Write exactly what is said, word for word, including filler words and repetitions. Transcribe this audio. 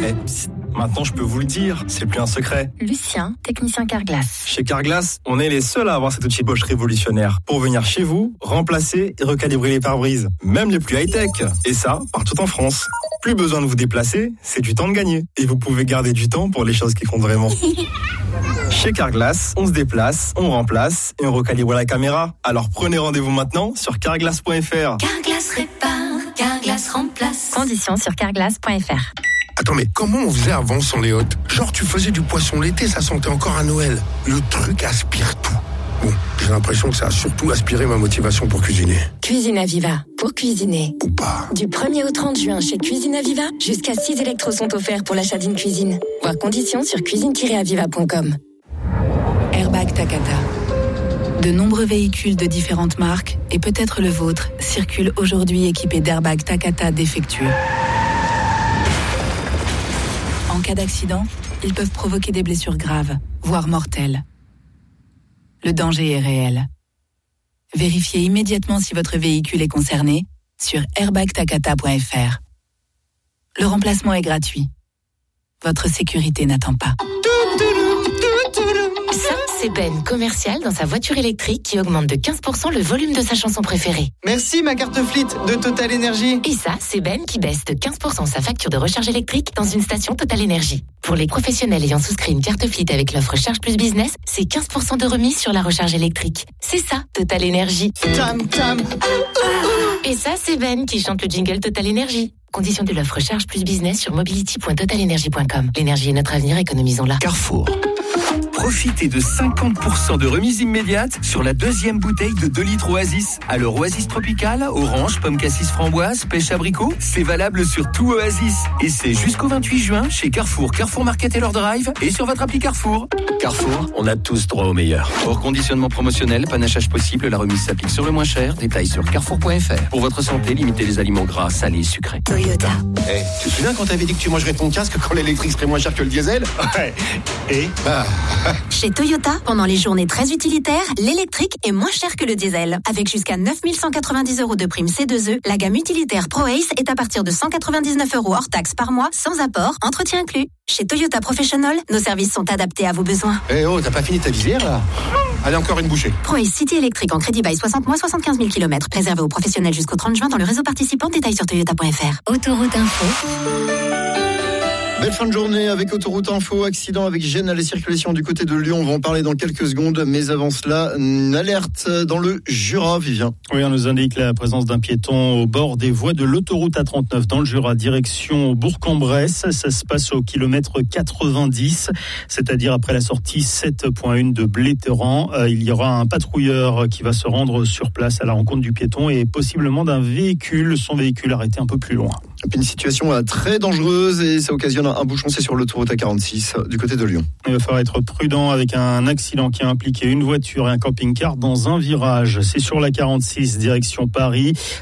Eh, psst, maintenant je peux vous le dire, c'est plus un secret. Lucien, technicien Carglass. Chez Carglass, on est les seuls à avoir cet outil Bosch révolutionnaire pour venir chez vous, remplacer et recalibrer les pare-brises, même les plus high-tech. Et ça, partout en France. Plus besoin de vous déplacer, c'est du temps de gagner. Et vous pouvez garder du temps pour les choses qui comptent vraiment. Chez Carglass, on se déplace, on remplace et on recalibre la caméra. Alors prenez rendez-vous maintenant sur carglass point f r. Carglass répare, Carglass remplace. Conditions sur carglass point f r. Attends, mais comment on faisait avant sans les hôtes? Genre, tu faisais du poisson l'été, ça sentait encore à Noël. Le truc aspire tout. Bon, j'ai l'impression que ça a surtout aspiré ma motivation pour cuisiner. Cuisine Aviva, pour cuisiner. Ou pas. Du premier au trente juin chez Cuisine Aviva, jusqu'à six électros sont offerts pour l'achat d'une cuisine. Voir conditions sur cuisine tiret aviva point com. Airbag Takata. De nombreux véhicules de différentes marques, et peut-être le vôtre, circulent aujourd'hui équipés d'airbags Takata défectueux. En cas d'accident, ils peuvent provoquer des blessures graves, voire mortelles. Le danger est réel. Vérifiez immédiatement si votre véhicule est concerné sur airbag takata point f r. Le remplacement est gratuit. Votre sécurité n'attend pas. Ça, c'est Ben, commercial dans sa voiture électrique qui augmente de quinze pour cent le volume de sa chanson préférée. Merci ma carte Fleet de Total Energy. Et ça, c'est Ben qui baisse de quinze pour cent sa facture de recharge électrique dans une station Total Energy. Pour les professionnels ayant souscrit une carte Fleet avec l'offre Charge Plus Business, c'est quinze pour cent de remise sur la recharge électrique. C'est ça, Total Energy. Tam tam. Et ça, c'est Ben qui chante le jingle Total Energy. Condition de l'offre Charge Plus Business sur mobility point total energy point com. L'énergie est notre avenir, économisons-la. Carrefour. Profitez de cinquante pour cent de remise immédiate sur la deuxième bouteille de deux litres Oasis. Alors Oasis Tropical, orange, pomme cassis framboise, pêche abricot, c'est valable sur tout Oasis. Et c'est jusqu'au vingt-huit juin chez Carrefour, Carrefour Market et leur drive et sur votre appli Carrefour. Carrefour, on a tous droit au meilleur. Hors conditionnement promotionnel, panachage possible, la remise s'applique sur le moins cher. Détails sur carrefour point f r. Pour votre santé, limitez les aliments gras, salés et sucrés. Toyota. Eh, hey, tu te souviens quand t'avais dit que tu mangerais ton casque quand l'électrique serait moins cher que le diesel? Ouais. Et bah... Chez Toyota, pendant les journées très utilitaires, l'électrique est moins cher que le diesel. Avec jusqu'à neuf mille cent quatre-vingt-dix euros de prime C deux E, la gamme utilitaire ProAce est à partir de cent quatre-vingt-dix-neuf euros hors taxe par mois, sans apport, entretien inclus. Chez Toyota Professional, nos services sont adaptés à vos besoins. Eh hey oh, t'as pas fini ta visière là? Allez, encore une bouchée. ProAce City électrique en crédit bail soixante mois, soixante-quinze mille kilomètres. Réservé aux professionnels jusqu'au trente juin dans le réseau participant. Détails sur toyota point f r. Autoroute Info. Belle fin de journée avec Autoroute Info. Accident avec gêne à la circulation du côté de Lyon. On va en parler dans quelques secondes. Mais avant cela, une alerte dans le Jura, Vivien. Oui, on nous indique la présence d'un piéton au bord des voies de l'autoroute A trente-neuf dans le Jura, direction Bourg-en-Bresse. Ça se passe au kilomètre quatre-vingt-dix, c'est-à-dire après la sortie sept point un de Bléteran. Euh, il y aura un patrouilleur qui va se rendre sur place à la rencontre du piéton et possiblement d'un véhicule, son véhicule arrêté un peu plus loin. Une situation très dangereuse et ça occasionne un bouchon, c'est sur l'autoroute A quarante-six du côté de Lyon. Il va falloir être prudent avec un accident qui a impliqué une voiture et un camping-car dans un virage. C'est sur la quarante-six direction Paris.